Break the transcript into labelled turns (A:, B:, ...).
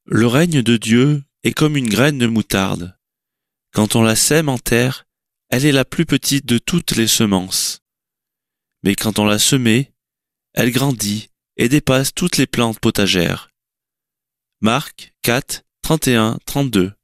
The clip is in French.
A: Le règne de Dieu est comme une graine de moutarde. Quand on la sème en terre, elle est la plus petite de toutes les semences. Mais quand on l'a semée, elle grandit et dépasse toutes les plantes potagères. Marc 4, 31, 32.